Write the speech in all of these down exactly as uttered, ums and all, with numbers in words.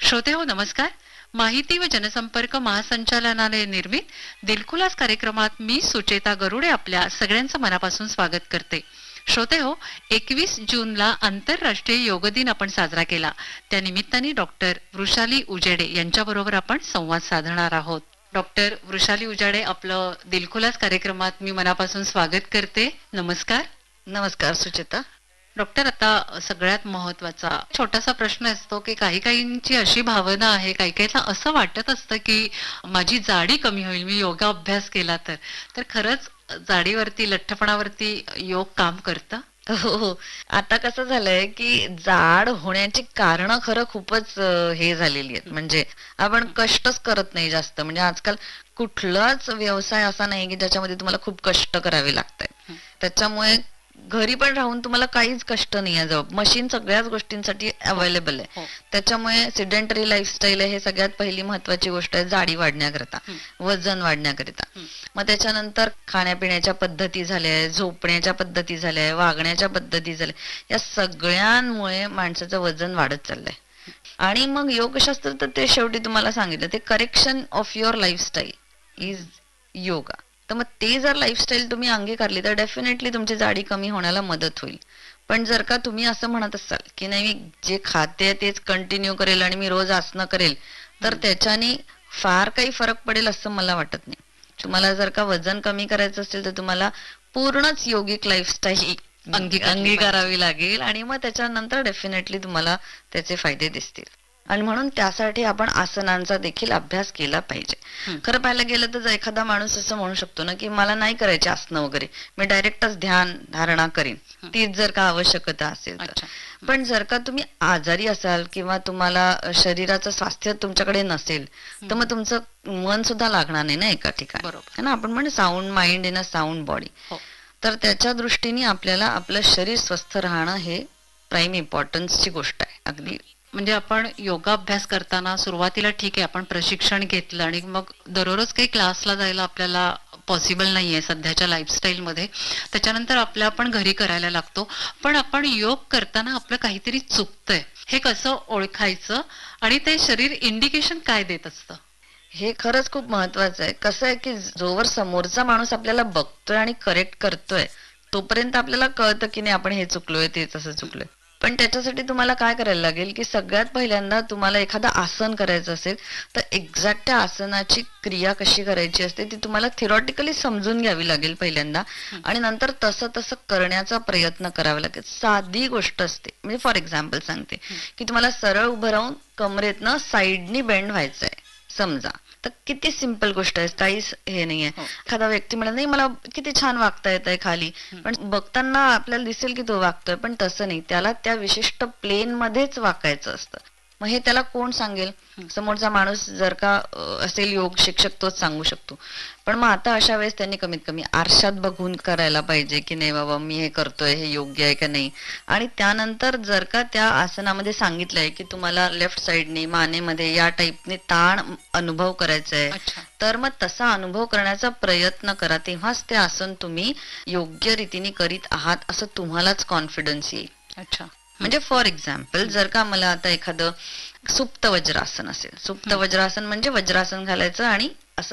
श्रोते हो नमस्कार. माहिती व जनसंपर्क महासंचालनालय निर्मित दिलखुलास कार्यक्रमात मी सुचेता गरुडे आपल्या सगळ्यांचं मनापासून स्वागत करते. श्रोते हो, एकवीस जूनला आंतरराष्ट्रीय योग दिन आपण साजरा केला. त्या निमित्ताने डॉक्टर वृषाली उजेडे यांच्याबरोबर आपण संवाद साधणार आहोत. डॉक्टर वृषाली उजाडे, आपलं दिलखुलास कार्यक्रमात मी मनापासून स्वागत करते. नमस्कार. नमस्कार सुचेता. डॉक्टर, आता सगळ्यात महत्वाचा छोटासा प्रश्न असतो की काही काहींची अशी भावना आहे, काही काहींना असं वाटत असतं की माझी जाडी कमी होईल मी योगा अभ्यास केला तर तर खरंच जाडीवरती, लठ्ठपणावरती योग काम करतं? हो हो, आता कसं झालंय की जाड होण्याची कारण खरं खूपच हे झालेली आहेत. म्हणजे आपण कष्टच करत नाही जास्त. म्हणजे आजकाल कुठलाच व्यवसाय असा नाही की ज्याच्यामध्ये तुम्हाला खूप कष्ट करावे लागतात. त्याच्यामुळे घरी पण राहून तुम्हाला काहीच कष्ट नाही आहे. जवळ मशीन सगळ्याच गोष्टींसाठी अवेलेबल आहे. त्याच्यामुळे सिडेंटरी लाईफस्टाईल आहे, हे सगळ्यात पहिली महत्वाची गोष्ट आहे जाडी वाढण्याकरिता, वजन वाढण्याकरिता. मग त्याच्यानंतर खाण्यापिण्याच्या पद्धती झाल्या, झोपण्याच्या पद्धती झाल्या, वागण्याच्या पद्धती झाल्या, या सगळ्यांमुळे माणसाचं वजन वाढत चाललंय. आणि मग योगशास्त्र तर ते शेवटी तुम्हाला सांगितलं, ते correction of your lifestyle is yoga. तर मग ते जर लाईफस्टाईल तुम्ही अंगीकारली तर डेफिनेटली तुमची जाडी कमी होण्याला मदत होईल. पण जर का तुम्ही असं म्हणत असाल की नाही, मी जे खाते तेच कंटिन्यू करेल आणि मी रोज आसनं करेल, तर त्याच्याने फार काही फरक पडेल असं मला वाटत नाही. तुम्हाला जर का वजन कमी करायचं असेल तर तुम्हाला पूर्णच योगिक लाईफस्टाईल अंगीकारावी लागेल आणि मग त्याच्यानंतर डेफिनेटली तुम्हाला त्याचे फायदे दिसतील. आणि म्हणून त्यासाठी आपण आसनांचा देखील अभ्यास केला पाहिजे. खरं पाहायला गेलं तर एखादा माणूस असं म्हणू शकतो ना की मला नाही करायचे आसनं वगैरे, मी डायरेक्टच ध्यान धारणा करीन, तीच जर का आवश्यकता असेल तर. पण जर का तुम्ही आजारी असाल किंवा तुम्हाला शरीराचं स्वास्थ्य तुमच्याकडे नसेल तर मग तुमचं मन सुद्धा लागणार नाही ना एका ठिकाणी. बरोबर ना, आपण म्हणजे sound mind in a sound body. तर त्याच्या दृष्टीने आपल्याला आपलं शरीर स्वस्थ राहणं हे प्राईम इम्पॉर्टन्सची गोष्ट आहे. अगदी म्हणजे आपण योगाभ्यास करताना सुरुवातीला ठीक आहे, आपण प्रशिक्षण घेतलं आणि मग दररोज काही क्लासला जायला आपल्याला पॉसिबल नाहीये सध्याच्या लाईफस्टाईल मध्ये. त्याच्यानंतर आपल्या आपण घरी करायला लागतो. पण आपण योग करताना आपलं काहीतरी चुकतंय, हे कसं ओळखायचं आणि ते शरीर इंडिकेशन काय देत असतं? हे खरंच खूप महत्वाचं आहे. कसं आहे की जोवर समोरचा माणूस आपल्याला बघतोय आणि करेक्ट करतोय तोपर्यंत आपल्याला कळतं की नाही आपण हे चुकलोय, ते तसं चुकलोय. पण त्याच्यासाठी तुम्हाला काय करायला लागेल की सगळ्यात पहिल्यांदा तुम्हाला एखादं आसन करायचं असेल तर एक्झॅक्ट त्या आसनाची क्रिया कशी करायची असते ती तुम्हाला थिअरॉटिकली समजून घ्यावी लागेल पहिल्यांदा, आणि नंतर तसं तसं करण्याचा प्रयत्न करावा लागेल. साधी गोष्ट असते. म्हणजे फॉर एक्झाम्पल सांगते की तुम्हाला सरळ उभं राहून कमरेतनं साईडनी बेंड व्हायचंय समजा, तर किती सिंपल गोष्ट आहे, काहीच हे नाहीये. एखादा व्यक्ती म्हणत नाही मला किती छान वागता येत आहे खाली, पण बघताना आपल्याला दिसेल की तो वागतोय, पण तसं नाही, त्याला त्या विशिष्ट प्लेन मध्येच वाकायचं असतं. मग हे त्याला कोण सांगेल? समोरचा माणूस जर का असेल योग शिक्षक तोच सांगू शकतो. पण मग आता अशा वेळेस त्यांनी कमीत कमी आरशात बघून करायला पाहिजे की नाही बाबा मी हे करतोय हे योग्य आहे का नाही. आणि त्यानंतर जर का त्या आसनामध्ये सांगितलंय की तुम्हाला लेफ्ट साईडने मानेमध्ये या टाईपने ताण अनुभव करायचा आहे, तर मग तसा अनुभव करण्याचा प्रयत्न करा. तेव्हाच ते आसन तुम्ही योग्य रीतीने करीत आहात असं तुम्हालाच कॉन्फिडन्स येईल. अच्छा. म्हणजे फॉर एक्झाम्पल जर का मला आता एखादं सुप्त वज्रासन असेल, सुप्त वज्रासन म्हणजे वज्रासन घालायचं आणि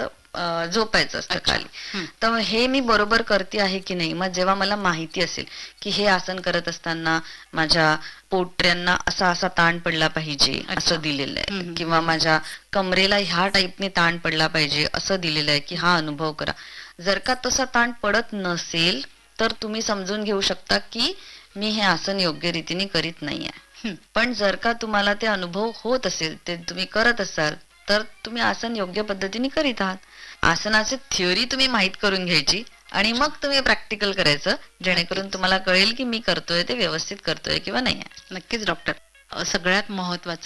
असं झोपायचं असतं खाली, तर हे मी बरोबर करते आहे की नाही. मग जेव्हा मला माहिती असेल की हे आसन करत असताना माझ्या पोटऱ्यांना असा असा ताण पडला पाहिजे असं दिलेलं आहे, किंवा माझ्या कमरेला ह्या टाईपने ताण पडला पाहिजे असं दिलेलं आहे की हा अनुभव करा. जर का तसा ताण पडत नसेल तर तुम्ही समजून घेऊ शकता की मी हे आसन योग्य रीतीने करीत नाहीये. पण जर का तुम्हाला ते अनुभव होत असेल, ते तुम्ही करत असाल, तर तुम्ही आसन योग्य पद्धतीने करीत आहात. आसनाची थिअरी तुम्ही माहित करून घ्यायची आणि मग तुम्ही प्रॅक्टिकल करायचं, जेणेकरून तुम्हाला कळेल की मी करतोय ते व्यवस्थित करतोय किंवा नाही. नक्कीच डॉक्टर, सगळ्यात महत्वाचं